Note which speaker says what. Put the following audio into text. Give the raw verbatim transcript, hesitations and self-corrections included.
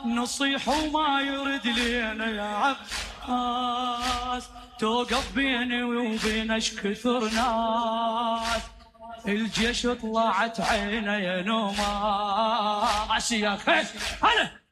Speaker 1: نصيح وما يرد لينا يا عباس، توقف بيني وبين اش كثر ناس، الجيش طلعت عينه يا نوماس يا خيش هلا